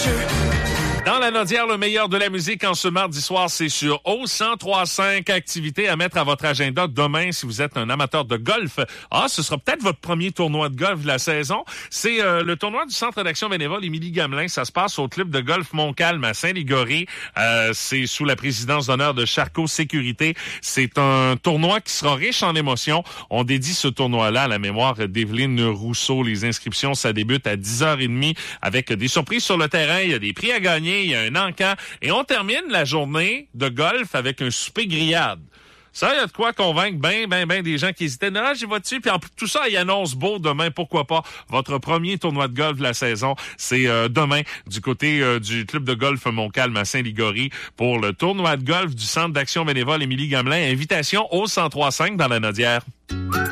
Dans la Naudière, le meilleur de la musique en ce mardi soir, c'est sur O1035. Activité à mettre à votre agenda demain si vous êtes un amateur de golf. Ce sera peut-être votre premier tournoi de golf de la saison. C'est le tournoi du Centre d'action bénévole Émilie Gamelin. Ça se passe au club de golf Montcalm à Saint-Ligory. C'est sous la présidence d'honneur de Charcot Sécurité. C'est un tournoi qui sera riche en émotions. On dédie ce tournoi-là à la mémoire d'Evelyne Rousseau. Les inscriptions, ça débute à 10h30 avec des surprises sur le terrain. Il y a des prix à gagner. Il y a un encan. Et on termine la journée de golf avec un souper grillade. Ça, il y a de quoi convaincre ben des gens qui hésitaient. Non, j'y vais dessus. Puis en plus, tout ça, il annonce beau demain. Pourquoi pas? Votre premier tournoi de golf de la saison, c'est demain du côté du club de golf Montcalm à Saint-Ligory pour le tournoi de golf du Centre d'action bénévole Émilie Gamelin. Invitation au 1035 dans la Naudière.